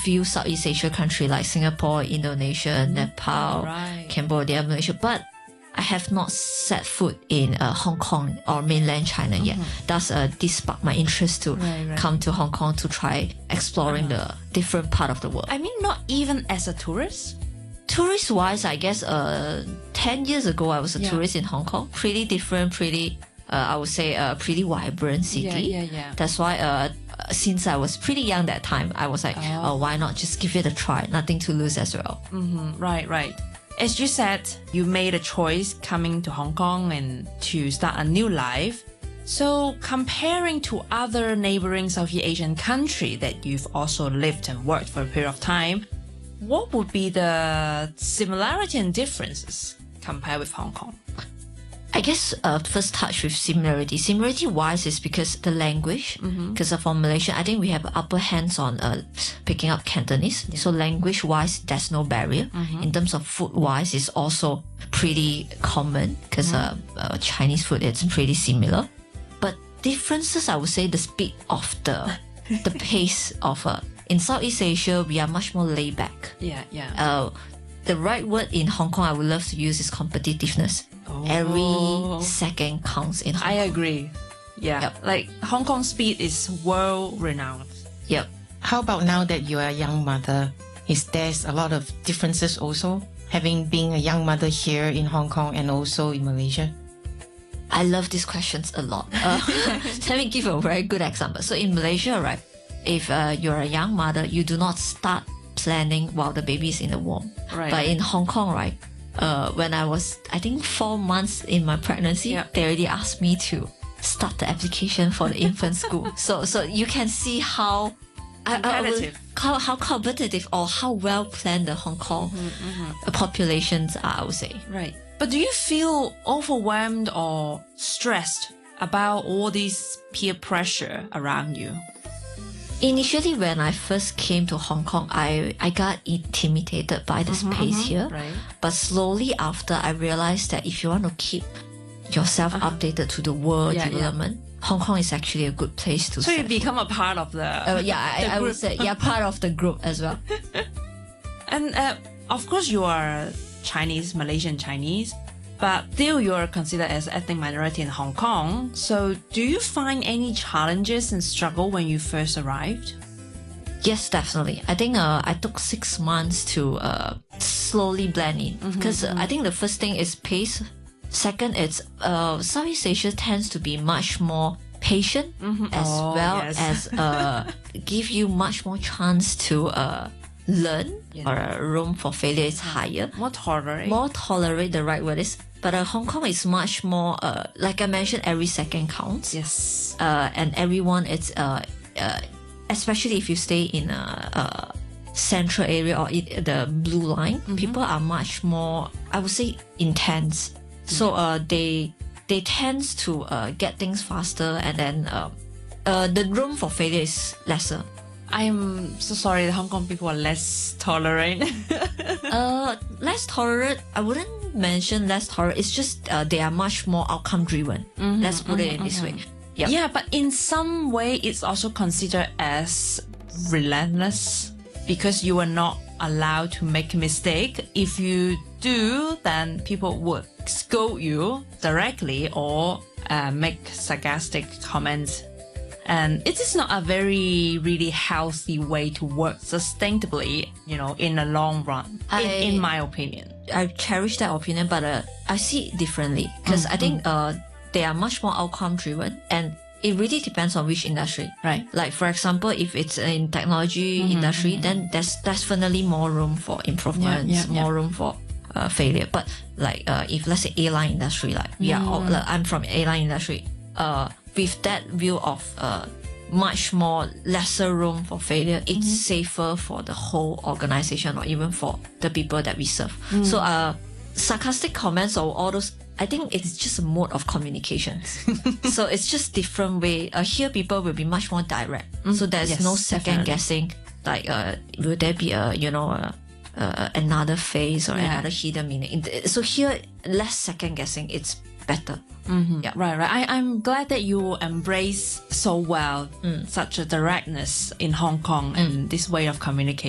few Southeast Asia countries like Singapore, Indonesia, Nepal, Cambodia, Malaysia, but I have not set foot in Hong Kong or mainland China yet. Thus, this sparked my interest to come to Hong Kong to try exploring the different part of the world. I mean, not even as a tourist? Tourist-wise, I guess 10 years ago, I was a tourist in Hong Kong. Pretty different, I would say, pretty vibrant city. That's why since I was pretty young that time, I was like, why not just give it a try? Nothing to lose as well. Right. As you said, you made a choice coming to Hong Kong and to start a new life. So comparing to other neighboring Southeast Asian countries that you've also lived and worked for a period of time, what would be the similarity and differences compared with Hong Kong? I guess first touch with similarity. Similarity-wise is because the language. Because for Malaysia, I think we have upper hands on picking up Cantonese. So language-wise, there's no barrier. In terms of food-wise, it's also pretty common because Chinese food is pretty similar. But differences, I would say, the speed of the pace of in Southeast Asia, we are much more laid back. The right word in Hong Kong I would love to use is competitiveness. Every second counts in Hong Kong. I agree. Like Hong Kong speed is world-renowned. How about now that you are a young mother? Is there a lot of differences also, having been a young mother here in Hong Kong and also in Malaysia? I love these questions a lot. Let me give a very good example. So in Malaysia, right, if you're a young mother, you do not start planning while the baby is in the womb. But in Hong Kong, right, when I was, I think 4 months in my pregnancy, they already asked me to start the application for the infant school. So you can see how how competitive or how well planned the Hong Kong populations are, I would say. Right. But do you feel overwhelmed or stressed about all this peer pressure around you? Initially, when I first came to Hong Kong, I got intimidated by the space here. But slowly after, I realized that if you want to keep yourself updated to the world development, Hong Kong is actually a good place to So you become a part of the I would say, part of the group as well. And of course, you are Chinese, Malaysian Chinese, but still you're considered as ethnic minority in Hong Kong. So do you find any challenges and struggle when you first arrived? Yes, definitely. I think I took 6 months to slowly blend in because I think the first thing is pace. Second, it's Southeast Asia tends to be much more patient as give you much more chance to learn, or room for failure is higher. More tolerate. More tolerate, the right word is. But Hong Kong is much more, like I mentioned, every second counts. Yes. And everyone, it's especially if you stay in a central area or the blue line, people are much more, I would say, intense. So they tend to get things faster, and then the room for failure is lesser. I am so sorry, the Hong Kong people are less tolerant. Less tolerant, I wouldn't mention less tolerant. It's just they are much more outcome driven. Let's put it in this way. Yeah, but in some way, it's also considered as relentless because you are not allowed to make a mistake. If you do, then people would scold you directly or make sarcastic comments. And it is not a very really healthy way to work sustainably, in the long run, in my opinion. I cherish that opinion, but I see it differently because I think they are much more outcome driven, and it really depends on which industry. Right. Like, for example, if it's in technology industry, then there's definitely more room for improvements, more room for failure. But like if let's say airline industry, like I'm from airline industry, with that view of much more lesser room for failure, it's safer for the whole organization or even for the people that we serve. So sarcastic comments or all those, I think it's just a mode of communication. So it's just different way. Here people will be much more direct. So there's no second guessing. Like will there be another phase or another hidden meaning? So here less second guessing. It's better. Right. I'm glad that you embrace so well such a directness in Hong Kong and this way of communication.